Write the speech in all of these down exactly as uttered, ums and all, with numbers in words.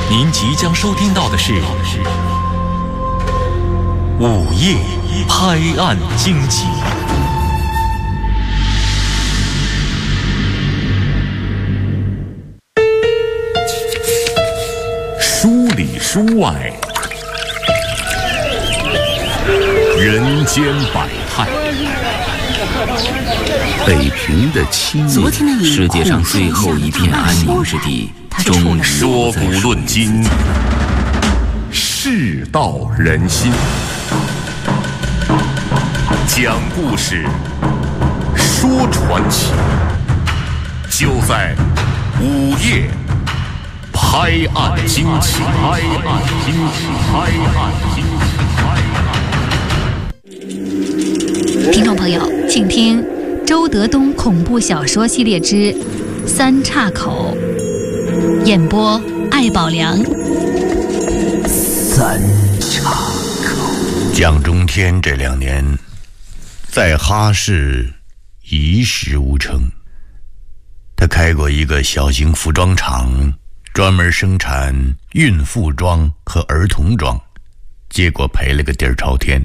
您即将收听到的是午夜拍案惊奇。书里书外，人间百态。 北平的七昨天的年， 世界上最后一片安宁之地，终于说古论今，世道人心，讲故事，说传奇，就在午夜拍案惊奇。拍案惊奇，拍案惊奇，拍案。 听众朋友，请听周德东恐怖小说系列之《三岔口》，演播艾宝良。 三岔口。 蒋中天这两年在哈市一事无成，他开过一个小型服装厂，专门生产孕妇装和儿童装，结果赔了个底儿朝天。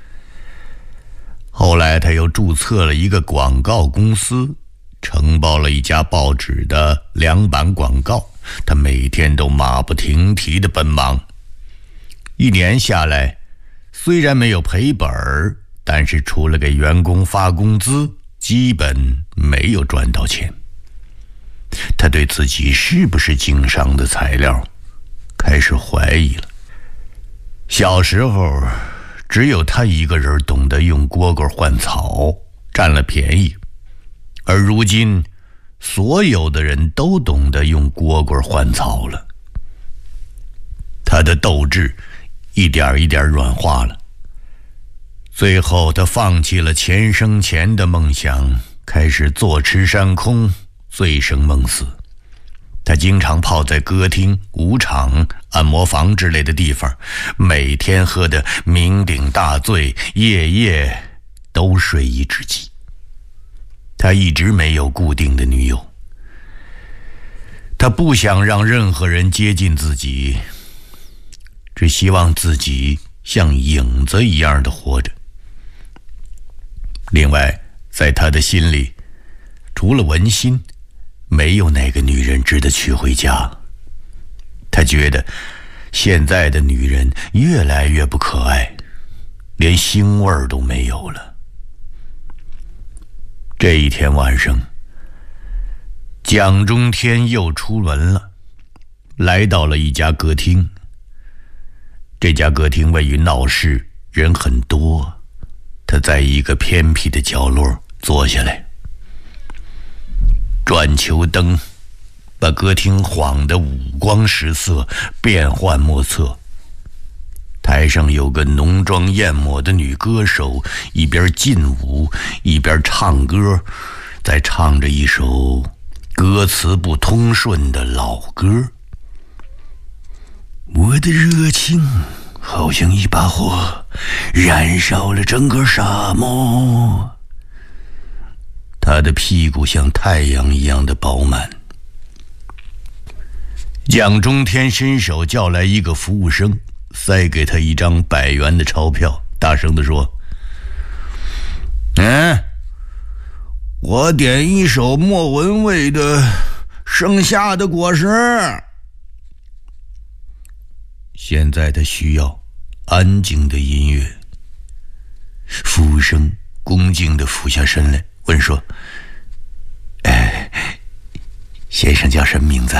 后来他又注册了一个广告公司，承包了一家报纸的两版广告，他每天都马不停蹄地奔忙。一年下来，虽然没有赔本儿，但是除了给员工发工资，基本没有赚到钱。他对自己是不是经商的材料开始怀疑了。小时候只有他一个人懂得用蝈蝈换草，占了便宜，而如今所有的人都懂得用蝈蝈换草了。他的斗志一点一点软化了，最后他放弃了钱生钱的梦想，开始坐吃山空，醉生梦死。他经常泡在歌厅、舞场、按摩房之类的地方，每天喝得酩酊大醉，夜夜都睡意之极。他一直没有固定的女友，他不想让任何人接近自己，只希望自己像影子一样的活着。另外，在他的心里，除了文心，没有哪个女人值得娶回家。他觉得现在的女人越来越不可爱，连腥味儿都没有了。这一天晚上，蒋中天又出门了，来到了一家歌厅。这家歌厅位于闹市，人很多。他在一个偏僻的角落坐下来，转球灯把歌厅晃得五光十色，变幻莫测。台上有个浓妆艳抹的女歌手，一边劲舞一边唱歌，在唱着一首歌词不通顺的老歌。我的热情好像一把火，燃烧了整个沙漠。他的屁股像太阳一样的饱满。蒋中天伸手叫来一个服务生，塞给他一张百元的钞票，大声地说：嗯，我点一首莫文蔚的《盛夏的果实》。现在他需要安静的音乐。服务生恭敬地俯下身来问说：哎，先生叫什么名字？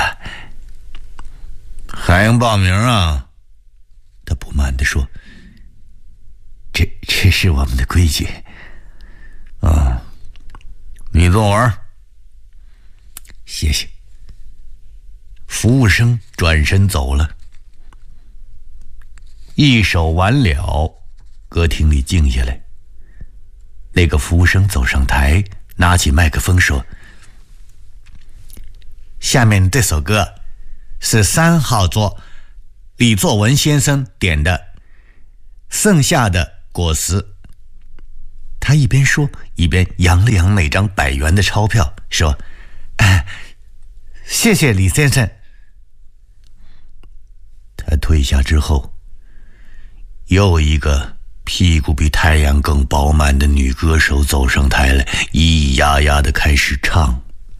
还用报名啊？他不满地说：这这是我们的规矩。啊，你坐会儿。谢谢。服务生转身走了。一首完了，歌厅里静下来。那个服务生走上台，拿起麦克风说：下面这首歌是三号桌李作文先生点的《盛夏的果实》。他一边说一边扬了扬那张百元的钞票，说：哎，谢谢李先生。 他退下之后，又一个屁股比太阳更饱满的女歌手走上台来，咿咿呀呀地开始唱。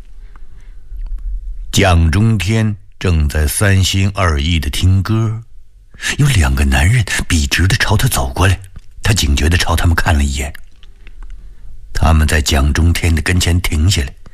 蒋中天正在三心二意地听歌，有两个男人笔直地朝他走过来，他警觉地朝他们看了一眼。他们在蒋中天的跟前停下来，